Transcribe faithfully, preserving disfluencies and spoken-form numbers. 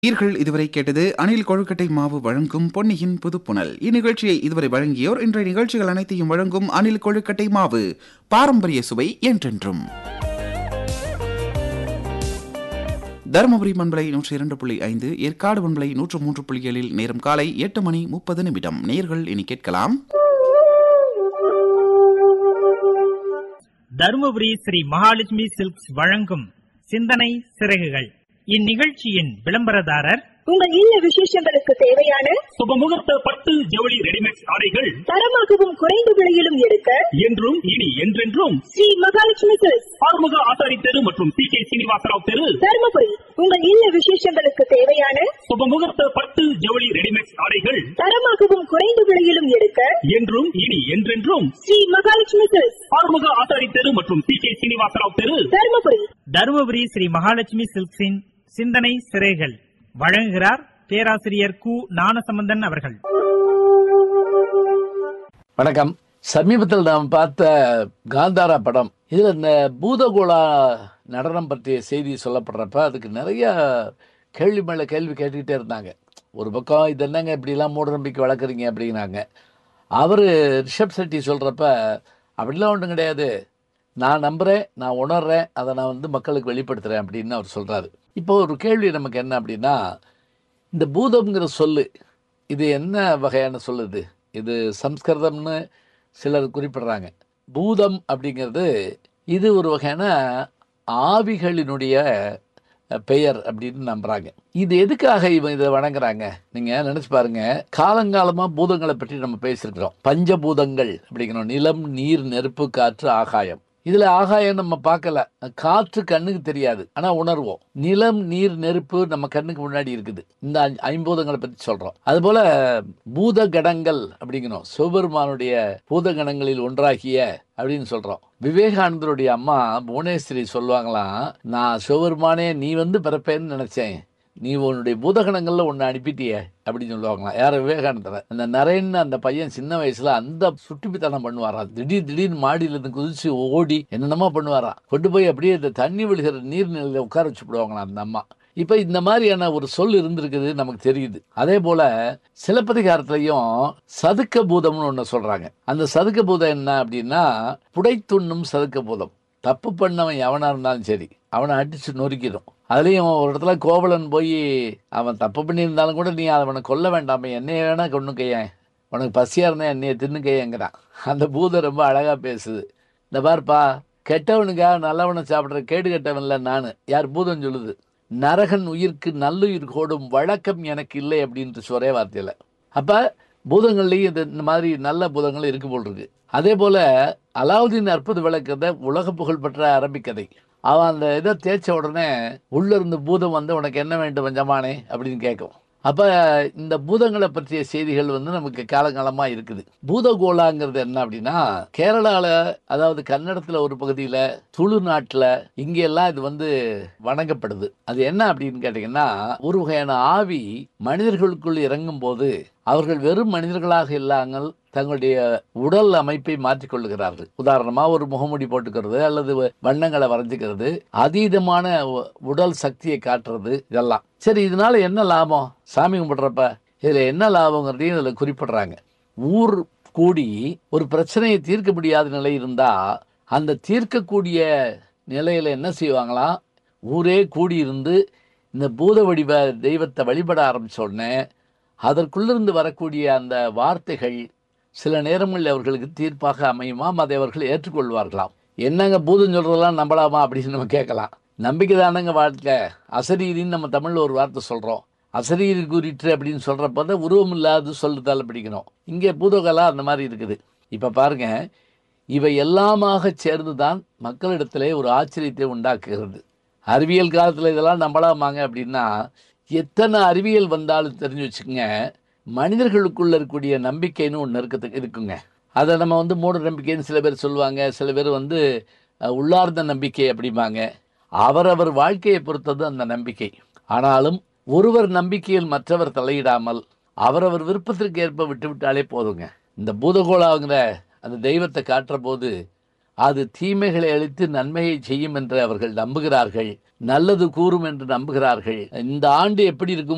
ஈர்கள் இதுவரை கேட்டது அணில் கொழுக்கட்டை மாவு வழங்கும் பொன்னியின் புதுப்புணல். இந்நிகழ்ச்சியை இதுவரை வழங்கியோர் இன்றைய நிகழ்ச்சிகள் அனைத்தையும் வழங்கும் அணில் கொழுக்கட்டை மாவு, பாரம்பரிய சுவை என்றென்றும். தருமபுரி மண்பலை நூற்றி இரண்டு புள்ளி ஐந்து, ஏற்காடு மண்பலை நூற்று மூன்று புள்ளி ஏழில் நேரம் காலை எட்டு மணி முப்பது நிமிடம். நேர்கள் இனி கேட்கலாம். தருமபுரி ஸ்ரீ மகாலட்சுமி சில்க்ஸ் வழங்கும் சிந்தனை சிறகுகள். இந்நிகழ்ச்சியின் விளம்பரதாரர் உங்கள் இல்ல விசேஷங்களுக்கு தேவையான சுபமுகூர்த்த பட்டு ஜவுளி ரெடிமேட் ஆடைகள் தரமாகவும் குறைந்த விலையிலும் எடுக்க என்றும் இனி என்றென்றும் ஸ்ரீ மகாலட்சுமி சில்க்ஸ், ஆறுமுக ஆசாரி தெரு மற்றும் சி கே சீனிவாசராவ் தெரு, தருமபுரி. உங்கள் இல்ல விசேஷங்களுக்கு தேவையான சுபமுகூர்த்த பட்டு ஜவுளி ரெடிமேட் ஆடைகள் தரமாகவும் குறைந்த விலையிலும் எடுக்க என்றும் இனி என்றென்றும் ஸ்ரீ மகாலட்சுமி சில்க்ஸ், ஆறுமுக ஆசாரி தெரு மற்றும் சி கே சீனிவாசராவ் தெரு, தருமபுரி. தருமபுரி ஸ்ரீ மகாலட்சுமி சில்க்ஸின் சிந்தனை சிறைகள் வழங்குகிறார் பேராசிரியர் கு ஞானசம்பந்தன் அவர்கள். வணக்கம். சமீபத்தில் நாம் பார்த்த காந்தாரா படம், இதில் இந்த பூதகோளா நடனம் பற்றிய செய்தி சொல்லப்படுறப்ப அதுக்கு நிறைய கேள்வி மேலே கேள்வி கேட்டுக்கிட்டே இருந்தாங்க. ஒரு பக்கம் இது என்னங்க இப்படிலாம் மூட நம்பிக்கை வளர்க்குறீங்க அப்படின்னாங்க. அவர் ரிஷப் செட்டி சொல்கிறப்ப அப்படிலாம் ஒன்றும் கிடையாது, நான் நம்புகிறேன், நான் உணர்றேன், அதை நான் வந்து மக்களுக்கு வெளிப்படுத்துகிறேன் அப்படின்னு அவர் சொல்கிறாரு. இப்போ ஒரு கேள்வி நமக்கு என்ன அப்படின்னா, இந்த பூதம்ங்கிற சொல்லு இது என்ன வகையான சொல்லுது? இது சம்ஸ்கிருதம்னு சிலர் குறிப்பிடுறாங்க. பூதம் அப்படிங்கிறது இது ஒரு வகையான ஆவிகளினுடைய பெயர் அப்படின்னு நம்புறாங்க. இது எதுக்காக இவன் இதை வணங்குறாங்க? நீங்க நினைச்சு பாருங்க, காலங்காலமா பூதங்களை பற்றி நம்ம பேசியிருக்கிறோம். பஞ்சபூதங்கள் அப்படிங்கிறோம், நிலம், நீர், நெருப்பு, காற்று, ஆகாயம். இதுல ஆகாயம் நம்ம பார்க்கல, காற்று கண்ணுக்கு தெரியாது, ஆனா உணர்வோம். நிலம், நீர், நெருப்பு நம்ம கண்ணுக்கு முன்னாடி இருக்குது. இந்த ஐம்பூதங்களை பத்தி சொல்றோம். அதுபோல பூத கடங்கள் அப்படிங்கிறோம், சிவபெருமானுடைய பூதகணங்களில் ஒன்றாகிய அப்படின்னு சொல்றோம். விவேகானந்தருடைய அம்மா புவனேஸ்வரி சொல்லுவாங்களாம், நான் சிவபெருமானே நீ வந்து பிறப்பேன்னு நினைச்சேன், நீ உன்னுடைய பூதகணங்கள்ல ஒன்னு அனுப்பிட்டிய அப்படின்னு சொல்லுவாங்களாம். யார? விவேகானந்தரை. அந்த நரேன் அந்த பையன் சின்ன வயசுல அந்த சுட்டிப்பித்தனம் பண்ணுவாராம். திடீர் திடீர்னு மாடியில இருந்து குதிச்சு ஓடி என்னென்னமோ பண்ணுவாராம். கொண்டு போய் அப்படியே இந்த தண்ணி விழுகிற நீர்நிலையில உட்கார வச்சு விடுவாங்களாம் அந்த அம்மா. இப்ப இந்த மாதிரியான ஒரு சொல் இருந்திருக்குது நமக்கு தெரியுது. அதே போல சிலப்பதிகாரத்திலையும் சதுக்க பூதம்னு ஒண்ணு சொல்றாங்க. அந்த சதுக்க பூதம் என்ன அப்படின்னா, புடைத்துண்ணும் சதுக்க பூதம். தப்பு பண்ணவன் எவனா இருந்தாலும் சரி, அவனை அடிச்சு நொறுக்கிடும். அதுலேயும் ஒரு இடத்துல கோவலன் போய் அவன் தப்பு பண்ணியிருந்தாலும் கூட நீ அவனை கொல்ல வேண்டாமே, என்னைய வேணா கொண்டு கையன், உனக்கு பசியா இருந்தா என்னைய தின்னு கையங்கிறான். அந்த பூதம் ரொம்ப அழகா பேசுது. இந்த பார்ப்பா, கெட்டவனுக்காக நல்லவனை சாப்பிட்ற கேடு கெட்டவன்ல நான், யார்? பூதம் சொல்லுது. நரகன் உயிர்க்கு நல்லுயிர் கோடும் வழக்கம் எனக்கு இல்லை அப்படின்ட்டு ஒரே வார்த்தையில. அப்ப பூதங்கள்லையும் இந்த மாதிரி நல்ல பூதங்கள் இருக்கு போல் இருக்கு. அதே போல அலாவுதீன் அற்புத விளக்கத்தை உலக புகழ் பெற்ற அரபிக்கதை. அவன் அந்த இதை தேய்ச்ச உடனே உள்ள இருந்து பூதம் வந்து உனக்கு என்ன வேண்டும் வஞ்சமானே அப்படின்னு கேட்கும். அப்ப இந்த பூதங்களை பற்றிய செய்திகள் வந்து நமக்கு காலங்காலமா இருக்குது. பூதகோளாங்கிறது என்ன அப்படின்னா, கேரளால, அதாவது கன்னடத்துல ஒரு பகுதியில, துளு நாட்டுல, இங்கெல்லாம் இது வந்து வணங்கப்படுது. அது என்ன அப்படின்னு கேட்டீங்கன்னா, ஒரு வகையான ஆவி மனிதர்களுக்குள் இறங்கும் போது அவர்கள் வெறும் மனிதர்களாக இல்லாமல் தங்களுடைய உடல் அமைப்பை மாற்றிக்கொள்ளுகிறார்கள். உதாரணமா ஒரு முகமுடி போட்டுக்கிறது, அல்லது வண்ணங்களை வரைஞ்சிக்கிறது, அதீதமான உடல் சக்தியை காட்டுறது, இதெல்லாம். சரி, இதனால என்ன லாபம்? சாமி கும்பிடுறப்ப இதுல என்ன லாபங்கிறதையும் இதுல குறிப்பிடுறாங்க. ஊர் கூடி ஒரு பிரச்சனையை தீர்க்க முடியாத நிலை இருந்தா அந்த தீர்க்கக்கூடிய நிலையில என்ன செய்வாங்களாம், ஊரே கூடி இருந்து இந்த பூத வடிவ தெய்வத்தை வழிபட ஆரம்பிச்ச உடனே அதற்குள்ளிருந்து வரக்கூடிய அந்த வார்த்தைகள் சில நேரங்களில் அவர்களுக்கு தீர்ப்பாக அமையுமாம். அதை அவர்கள் ஏற்றுக்கொள்வார்களாம். என்னங்க பூதம் சொல்றதெல்லாம் நம்பலாமா அப்படின்னு நம்ம கேட்கலாம். நம்பிக்கை தானங்க வாழ்க்கை. அசரீரின்னு நம்ம தமிழ்ல ஒரு வார்த்தை சொல்றோம். அசரீரி கூறிட்டு அப்படின்னு சொல்றப்பதான் உருவம் இல்லாது சொல்லுதால பிடிக்கணும். இங்கே பூதகலா அந்த மாதிரி இருக்குது. இப்ப பாருங்க, இவை எல்லாமாக சேர்ந்துதான் மக்களிடத்திலே ஒரு ஆச்சரியத்தை உண்டாக்குகிறது. அறிவியல் காலத்துல இதெல்லாம் நம்பலாமாங்க அப்படின்னா, எத்தனை அறிவியல் வந்தாலும் தெரிஞ்சு வச்சுக்கோங்க, மனிதர்களுக்குள்ள இருக்கக்கூடிய நம்பிக்கைன்னு ஒன்று இருக்கிறதுக்கு இருக்குங்க. அதை நம்ம வந்து மூட நம்பிக்கைன்னு சில பேர் சொல்லுவாங்க, சில பேர் வந்து உள்ளார்ந்த நம்பிக்கை அப்படிம்பாங்க. அவரவர் வாழ்க்கையை பொறுத்தது அந்த நம்பிக்கை. ஆனாலும் ஒருவர் நம்பிக்கையில் மற்றவர் தலையிடாமல் அவரவர் விருப்பத்திற்கு ஏற்ப விட்டுவிட்டாலே போதுங்க. இந்த பூதகோளாங்கிற அந்த தெய்வத்தை காட்டுற போது அது தீமைகளை அழித்து நன்மையை செய்யும் என்று அவர்கள் நம்புகிறார்கள், நல்லது கூறும் என்று நம்புகிறார்கள். இந்த ஆண்டு எப்படி இருக்கும்